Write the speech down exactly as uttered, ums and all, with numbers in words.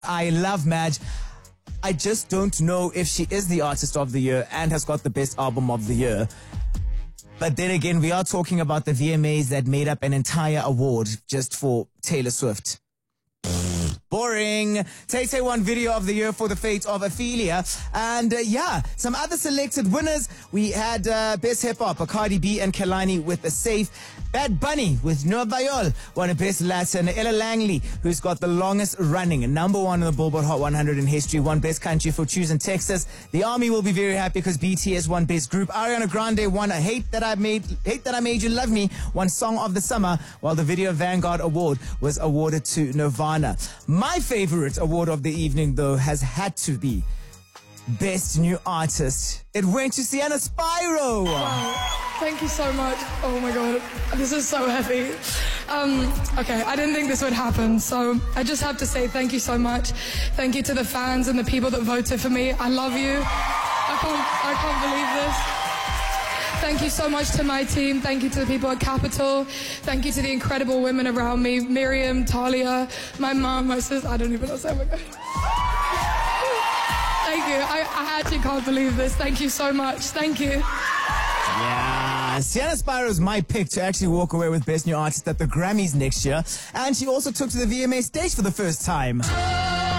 I love Madge. I just don't know if she is the artist of the year and has got the best album of the year. But then again, we are talking about the V M As that made up an entire award just for Taylor Swift. Boring. Tay-Tay won Video of the Year for The Fate of Ophelia. And uh, yeah, some other selected winners. We had uh, Best Hip Hop, Cardi B and Kehlani with The Safe. Bad Bunny with Nueva York won a Best Latin. Ella Langley, who's got the longest running, number one on the Billboard Hot one hundred in history, won Best Country for Choosing Texas. The Army will be very happy because B T S won Best Group. Ariana Grande won a Hate That I Made, Hate That I Made You Love Me, won Song of the Summer, while the Video Vanguard Award was awarded to Nirvana. My favorite award of the evening, though, has had to be Best New Artist. It went to Sienna Spyro. Wow. Thank you so much. Oh my God, this is so heavy. Um, okay, I didn't think this would happen, so I just have to say thank you so much. Thank you to the fans and the people that voted for me. I love you. I can't, I can't believe this. Thank you so much to my team. Thank you to the people at Capitol. Thank you to the incredible women around me. Miriam, Talia, my mom, my sister. I don't even know. Oh my God. Thank you. I, I actually can't believe this. Thank you so much. Thank you. Yeah, Sienna Spyro is my pick to actually walk away with Best New Artist at the Grammys next year. And she also took to the V M A stage for the first time.